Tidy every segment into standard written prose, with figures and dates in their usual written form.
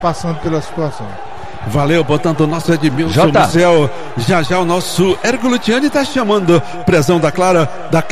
passando pela situação. Valeu, portanto, o nosso Edmilson Maciel. Já o nosso Érico Luciani está chamando. Presão da Claro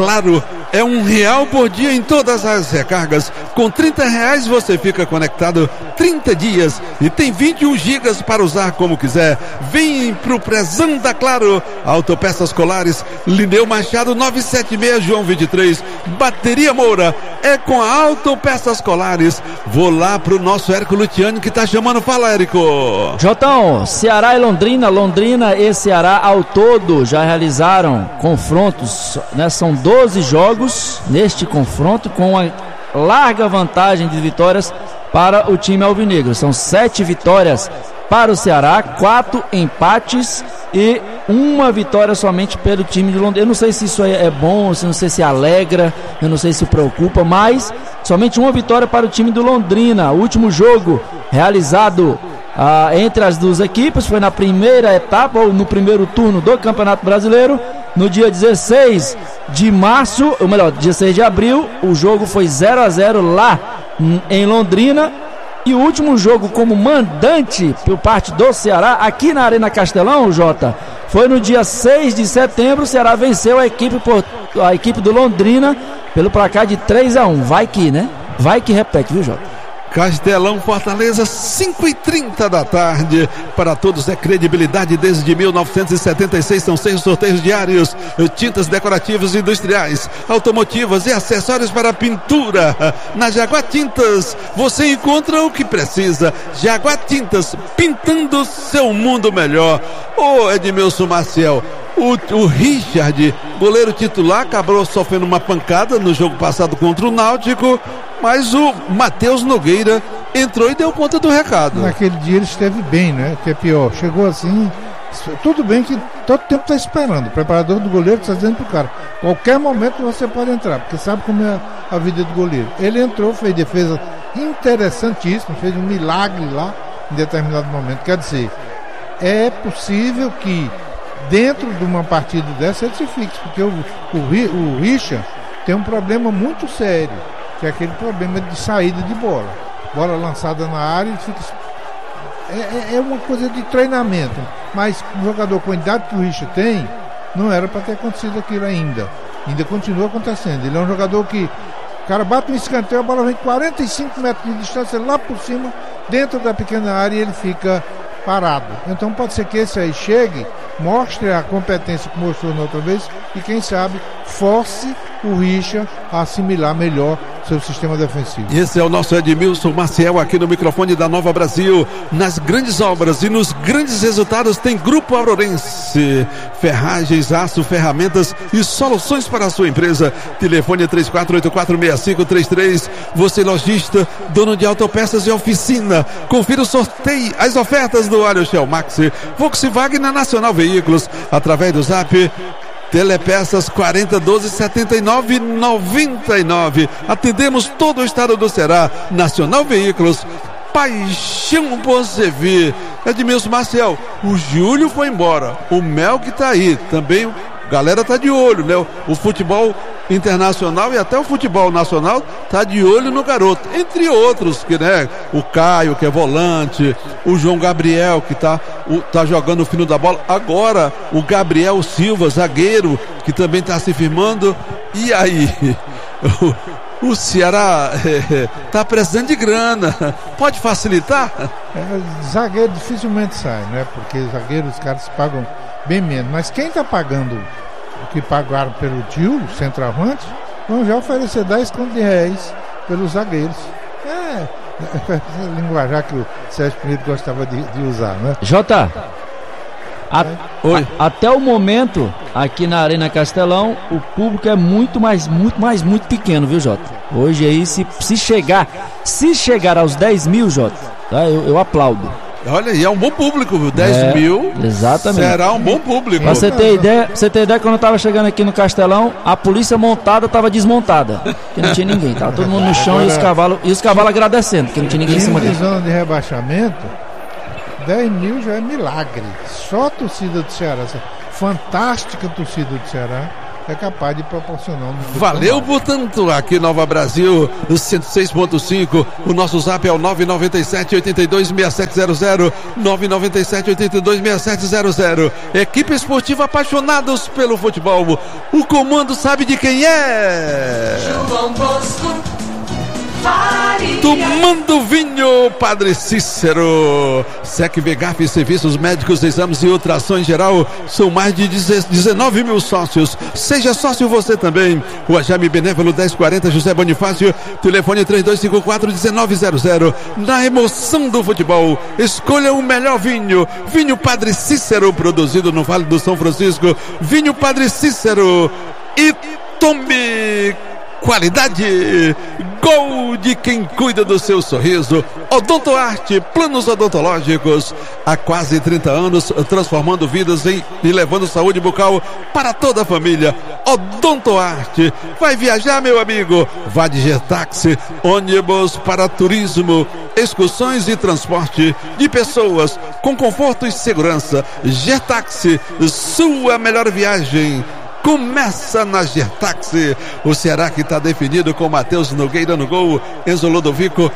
é R$1 por dia em todas as recargas. Com R$30 você fica conectado 30 dias e tem 21 gigas para usar como quiser. Vem pro Presão da Claro. Autopeças Colares, Lineu Machado 976, João 23. Bateria Moura é com a Autopeças Colares. Vou lá pro nosso Érico Luciani que tá chamando. Fala, Érico. Jotão, Ceará e Londrina e Ceará ao todo já realizaram confrontos, né? São 12 jogos neste confronto, com uma larga vantagem de vitórias para o time alvinegro. São 7 vitórias para o Ceará, 4 empates e 1 vitória somente pelo time de Londrina. Eu não sei se isso é bom, eu não sei se alegra, eu não sei se preocupa, mas somente 1 vitória para o time do Londrina. O último jogo realizado entre as duas equipes foi na primeira etapa, ou no primeiro turno do Campeonato Brasileiro, no dia 16 de março, ou melhor, 16 de abril. O jogo foi 0-0 lá em Londrina. E o último jogo como mandante por parte do Ceará aqui na Arena Castelão, Jota, foi no dia 6 de setembro. O Ceará venceu a equipe do Londrina pelo placar de 3-1. Vai que, né? Vai que repete, viu, Jota? Castelão, Fortaleza, 5h30 da tarde. Para todos é credibilidade desde 1976. São 6 sorteios diários. Tintas decorativas e industriais, automotivas e acessórios para pintura. Na Jaguar Tintas você encontra o que precisa. Jaguar Tintas, pintando seu mundo melhor. Ô Edmilson Maciel, o Richard, goleiro titular, acabou sofrendo uma pancada no jogo passado contra o Náutico, mas o Matheus Nogueira entrou e deu conta do recado. Naquele dia ele esteve bem, né? Que é pior, chegou assim, tudo bem que todo tempo está esperando. O preparador do goleiro está dizendo pro cara, qualquer momento você pode entrar, porque sabe como é a vida do goleiro. Ele entrou, fez defesa interessantíssima, fez um milagre lá em determinado momento. Quer dizer, é possível que dentro de uma partida dessa ele se fixe, porque o Richard tem um problema muito sério, que é aquele problema de saída de bola lançada na área, ele fica... é uma coisa de treinamento, mas um jogador com a idade que o Richard tem, não era para ter acontecido aquilo ainda continua acontecendo. Ele é um jogador que o cara bate um escanteio, a bola vem 45 metros de distância lá por cima, dentro da pequena área, e ele fica parado. Então pode ser que esse aí chegue, mostre a competência que mostrou na outra vez e quem sabe force o Richard a assimilar melhor seu sistema defensivo. Esse é o nosso Edmilson Maciel aqui no microfone da Nova Brasil. Nas grandes obras e nos grandes resultados tem Grupo Aurorense, ferragens, aço, ferramentas e soluções para a sua empresa. Telefone 34846533. Você lojista, dono de autopeças e oficina, confira o sorteio, as ofertas do Óleo Shell Max Volkswagen na Nacional Veículos através do Zap Telepeças 4012-7999. Atendemos todo o estado do Ceará. Nacional Veículos, paixão por servir. Edmilson Maciel, o Júlio foi embora, o Mel que tá aí também. Galera tá de olho, né? O futebol internacional e até o futebol nacional tá de olho no garoto, entre outros, que, né? O Caio, que é volante, o João Gabriel, que tá jogando o fino da bola. Agora o Gabriel Silva, zagueiro, que também tá se firmando. E aí o Ceará tá precisando de grana, pode facilitar? Zagueiro dificilmente sai, né? Porque zagueiro os caras pagam bem menos, mas quem tá pagando o que pagaram pelo tio, centroavante, vão já oferecer 10 contos de réis pelos zagueiros. Linguajar que o Sérgio Pinheiro gostava de usar, né? Jota, até o momento, aqui na Arena Castelão, o público é muito pequeno, viu, Jota? Hoje aí, se chegar aos 10 mil, Jota, tá? Eu aplaudo. Olha, e é um bom público, viu? 10 mil. Exatamente. Será um bom público. Pra você ter ideia, quando eu tava chegando aqui no Castelão, a polícia montada tava desmontada. Porque não tinha ninguém. Tava todo mundo no chão. Agora, e os cavalos agradecendo, porque não tinha ninguém em cima dele. Zona de rebaixamento, 10 mil já é milagre. Só a torcida do Ceará, essa fantástica torcida do Ceará, é capaz de proporcionar um... Valeu, portanto, aqui Nova Brasil 106.5, o nosso zap é o 997-826700, 997-826700. Equipe esportiva apaixonados pelo futebol, o comando sabe de quem é. João Bosco Tomando vinho, Padre Cícero. Sec Vegaf, serviços médicos, exames e ultrassom em geral. São mais de 19 mil sócios. Seja sócio você também. Rua Jaime Benévolo 1040, José Bonifácio. Telefone 3254-1900. Na emoção do futebol, escolha o melhor vinho. Vinho Padre Cícero, produzido no Vale do São Francisco. Vinho Padre Cícero. E tome qualidade. Gol de quem cuida do seu sorriso. Odontoarte, planos odontológicos. Há quase 30 anos, transformando vidas e levando saúde bucal para toda a família. Odontoarte. Vai viajar, meu amigo? Vá de Getaxi, ônibus para turismo, excursões e transporte de pessoas com conforto e segurança. Getaxi, sua melhor viagem começa na Getaxi. O Ceará que está definido com Matheus Nogueira no gol, Enzo Lodovico,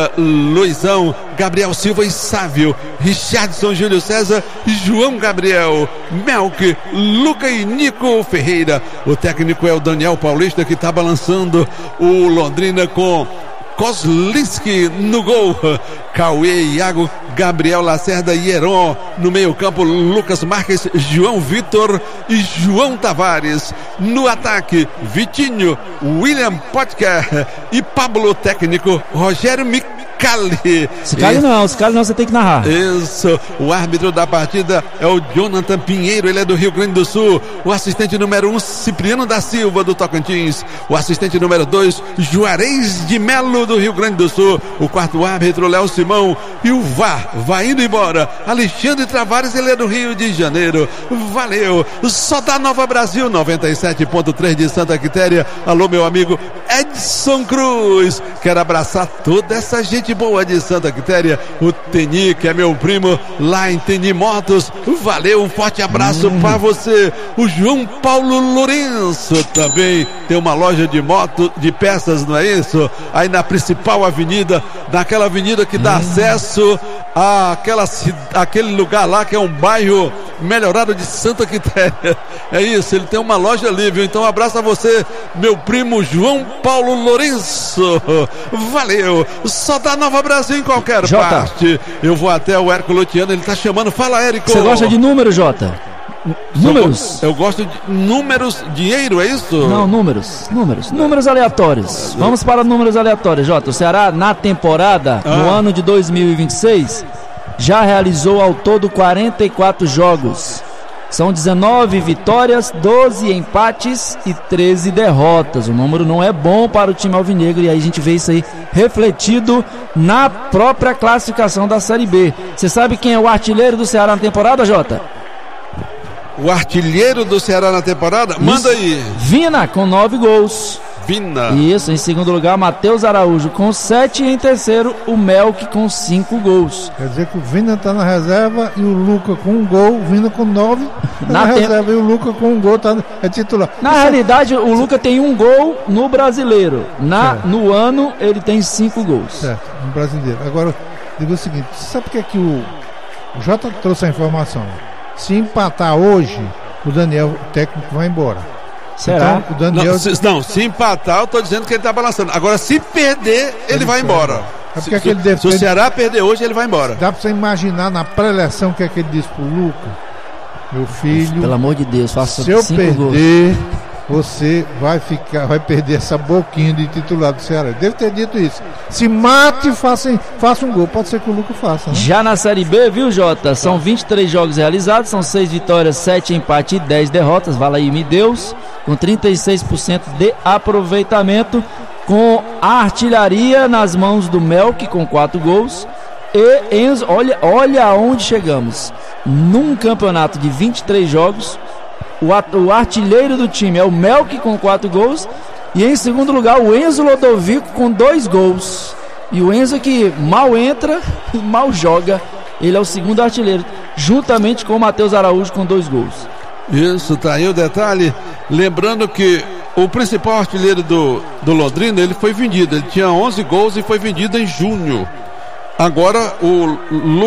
Luizão, Gabriel Silva e Sávio, Richardson, Júlio César e João Gabriel, Melk, Luca e Nico Ferreira. O técnico é o Daniel Paulista, que está balançando o Londrina com Kozlinski no gol, Cauê, Iago, Gabriel Lacerda e Heron. No meio campo, Lucas Marques, João Vitor e João Tavares. No ataque, Vitinho, William Potker e Pablo, técnico Rogério Micali. Scali não, você tem que narrar. Isso, o árbitro da partida é o Jonathan Pinheiro, ele é do Rio Grande do Sul. O assistente número 1, Cipriano da Silva, do Tocantins. O assistente número 2, Juarez de Melo, do Rio Grande do Sul. O quarto árbitro, Léo Simão. E o VAR vai indo embora, Alexandre Travares, ele é do Rio de Janeiro. Valeu, só da Nova Brasil 97.3 de Santa Quitéria. Alô, meu amigo Edson Cruz, quero abraçar toda essa gente boa de Santa Quitéria. O Teni, que é meu primo lá em Teni Motos. Valeu, um forte abraço para você. O João Paulo Lourenço também tem uma loja de moto, de peças, não é isso? Aí na principal avenida, naquela avenida que dá acesso àquele lugar lá que é um bairro melhorado de Santa Quitéria. É isso, ele tem uma loja ali, viu? Então um abraço a você, meu primo João Paulo Lourenço. Valeu, só da Nova Brasil em qualquer parte. Eu vou até o Érico Lutiano, ele tá chamando. Fala, Érico. Você gosta de números, Jota? Números? Eu gosto de números, dinheiro, é isso? Não, números aleatórios. Vamos para números aleatórios, Jota. O Ceará, na temporada, no ano de 2026, já realizou ao todo 44 jogos. São 19 vitórias, 12 empates e 13 derrotas. O número não é bom para o time alvinegro, e aí a gente vê isso aí refletido na própria classificação da Série B. Você sabe quem é o artilheiro do Ceará na temporada, Jota? O artilheiro do Ceará na temporada? Isso. Manda aí. Vina, com 9 gols. Vina. Isso, em segundo lugar, Matheus Araújo com 7 e em terceiro, o Melk com 5 gols. Quer dizer que o Vina está na reserva e o Luca com 1 gol, o Vina com 9 na reserva e o Luca com 1 gol é titular. Na realidade, o Luca tem 1 gol no Brasileiro. No ano, ele tem 5 gols. Certo, no Brasileiro. Agora, digo o seguinte, sabe por que é que o Jota trouxe a informação? Se empatar hoje, o Daniel, o técnico, vai embora. Será? Então, o Daniel... se empatar, eu tô dizendo que ele tá balançando. Agora, se perder, ele vai embora. É porque se o Ceará perder hoje, ele vai embora. Dá pra você imaginar na pré-eleção o que é que ele disse pro Luca? Meu filho, pelo amor de Deus, faça 5 gols. Se eu perder, gols. Você vai perder essa boquinha de titular do Ceará. Deve ter dito isso. Se mate e faça um gol. Pode ser que o Luca faça, né? Já na Série B, viu, Jota? São 23 jogos realizados, são 6 vitórias, 7 empates e 10 derrotas. Vala aí, me Deus, com 36% de aproveitamento, com a artilharia nas mãos do Melk, com 4 gols. E Enzo, olha aonde chegamos. Num campeonato de 23 jogos, o artilheiro do time é o Melk com 4 gols. E em segundo lugar, o Enzo Lodovico com 2 gols. E o Enzo, que mal entra e mal joga, ele é o segundo artilheiro, juntamente com o Matheus Araújo com 2 gols. Isso, tá aí o detalhe. Lembrando que o principal artilheiro do Londrina, ele foi vendido. Ele tinha 11 gols e foi vendido em junho. Agora o